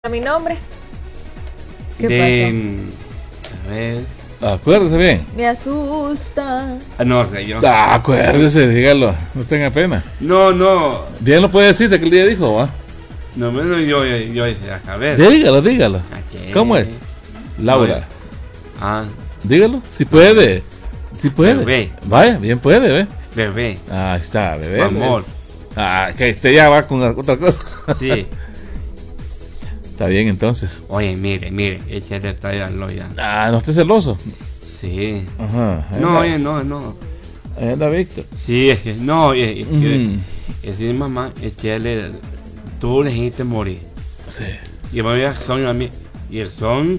¿A mi nombre? ¿Qué A ver. Acuérdese bien. Me asusta. No sé, yo. Acuérdese, dígalo. No tenga pena. No. Bien lo puede decir de que el día dijo, ¿va? No, menos yo a ver. Dígalo. Okay. ¿Cómo es? Laura. Dígalo. Si puede. Bebé. Vaya, bien puede, ¿ve? Bebé. Ahí está, bebé. Amor. Que usted ya va con otra cosa. Sí. Está bien, entonces. Oye, mire, échale tráiganlo ya. No esté celoso. Sí. Ajá. No. Ahí anda Víctor. Sí, es decir, mamá, échale, tú le dijiste morir. Sí. Y me voy a son a mí. Y el son,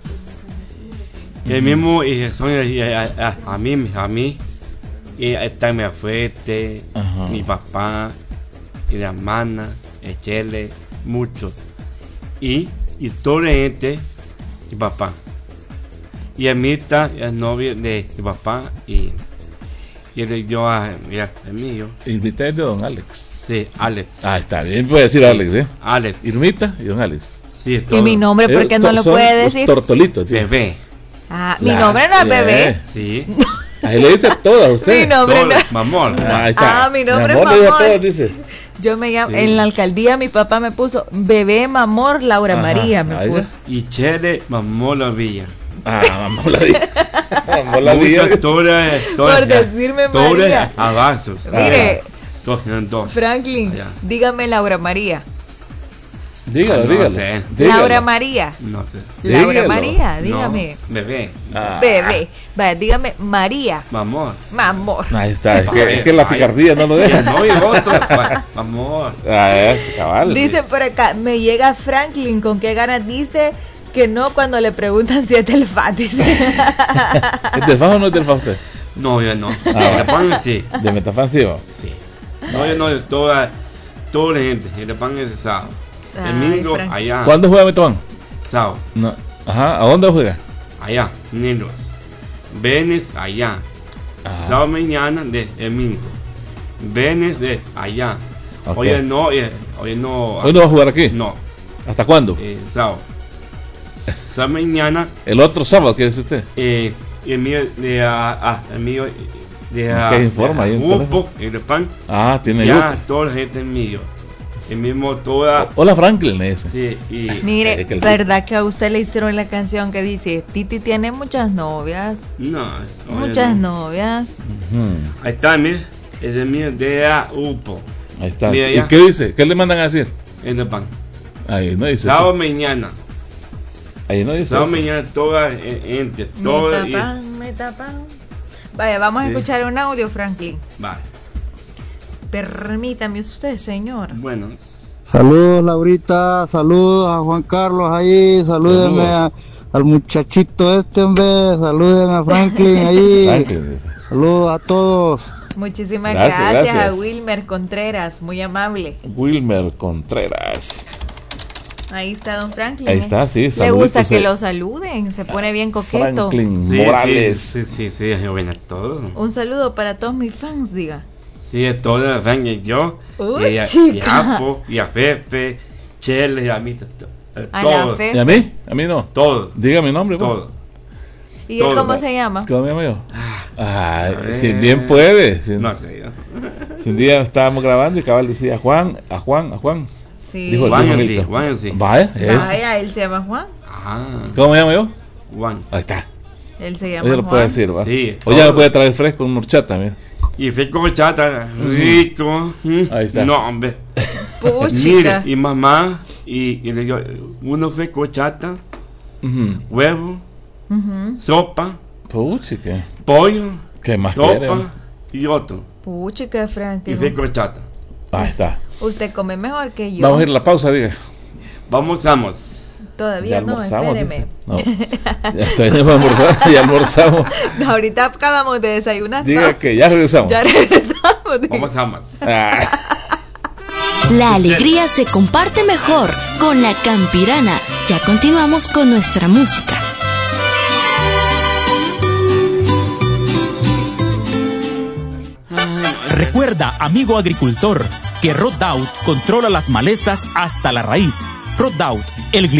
el mismo, y el son a mí. Y está mi fuerte, mi papá, y la hermana, échale mucho. Y toda la gente, mi papá. Y a mí está el novio de mi papá y yo el mío. Irmita es de don Alex. Sí, Alex. Está bien, puede decir Alex, ¿eh? Alex. Irmita y don Alex. Sí, todo. ¿Y mi nombre por qué no lo puede decir? Tortolitos, tío. Bebé. Mi nombre no es bebé. Sí. Ahí le dice todo a usted. Mi nombre no es Mamón. Ahí está. mi nombre es le digo a Mamor. todos, dice. Yo me llamo, Sí. en la alcaldía mi papá me puso Bebé Mamor Laura María me ahí puso. está. Y Chele, mamó la villa. Mamó la vida. Mamó la vida. Por decirme María. Avanzos. Mire, Dos. Franklin, Allá. dígame Laura María. Dígalo. sé. Dígalo. Laura María. No sé. Laura Dígalo. María, dígame. No, bebé. Bebé. Vaya, dígame María. Mamor. Mamor. Ahí está. Es que la picardía no lo deja. No, y otro. Mamor. Es cabal. Dice por acá, me llega Franklin, ¿con qué ganas dice que no cuando le preguntan si es telfaz? Dice. ¿Es telfaz o no es telfaz usted? No, yo no. bueno. Le pan sí. De Metafán sí, va. Sí. No, yo no. Toda la gente. Y le pan es sábado. El domingo, Frank. allá. ¿Cuándo juega Metafán? Sábado. No. ¿A dónde juega? Allá. Nilos. Viernes, allá. Sábado mañana de domingo. Viernes de allá. Ok. Hoy no. ¿Hoy no va a jugar aquí? No. ¿Hasta cuándo? Sábado. Sábado mañana. El otro sábado, ¿qué dice usted? El mío de el mío de ¿Qué informa ahí en el grupo, el pan. Tiene Ya grupo. toda la gente es mío. El mismo toda. Hola Franklin, ese. Sí, y Mire, que el- ¿verdad que a usted le hicieron la canción que dice Titi tiene muchas novias? no. Muchas novias. Ujú. Ahí está, mire. Es el mío de grupo. Ahí está. Mira ¿Y ya. qué dice? ¿Qué le mandan a decir? El pan. Ahí no dice Sábado eso. mañana. Ahí no dice Sábado eso. mañana toda gente. Toda. Me tapan. Vaya, vamos a Sí. escuchar un audio, Franklin. Vale. Permítame usted, señor. Bueno. Saludos Laurita, saludos a Juan Carlos ahí, salúdenme al muchachito hombre, saluden a Franklin ahí, Franklin dice. saludos a todos. Muchísimas Gracias, gracias gracias. a Wilmer Contreras, muy amable. Wilmer Contreras. Ahí está don Franklin. Ahí está, sí, Le saluditos, gusta que eh. lo saluden, se pone bien coqueto. Franklin Sí, Morales. Sí, yo ven a todo. Un saludo para todos mis fans, diga. Sí, toda la fan y yo. Uy, Y a chica. Apo, y a Pepe, Chele, y a mí. A la Todo. fe. ¿Y a mí? A mí no. Todo. Diga mi nombre, Todo. ¿Y él todo, cómo va. se llama? ¿Cómo me llamo yo? a ver. Si bien puede. No sé yo. Si un día estábamos grabando y cabal decía Juan. Sí. Dijo Juan Milton. sí, Juan sí. Vaya, eso. Vaya, él se llama Juan. ¿Cómo me llamo yo? Juan. Ahí está. Él se llama Oye, lo Juan. puede decir, va. Sí, O ya me todo. puede traer fresco un horchata, mira. Y fue con chata, rico. Ahí está. No, hombre. Mire, Puchica. y mamá, y le digo, uno fue con chata, huevo, sopa, Puchica. pollo, ¿Qué más quiere? sopa y otro. Puchica, Y fue Franklin. con chata. Ahí está. Usted come mejor que yo. Vamos a ir a la pausa, diga. Vamos. Todavía no, espéreme. dice. No. Ya estoy en ya almorzamos. Ahorita acabamos de desayunar. Diga ¿no? que ya regresamos. Ya regresamos. diga. Vamos. La alegría se comparte mejor con la Campirana. Ya continuamos con nuestra música. Recuerda, amigo agricultor, que Rodout controla las malezas hasta la raíz. Rodout, el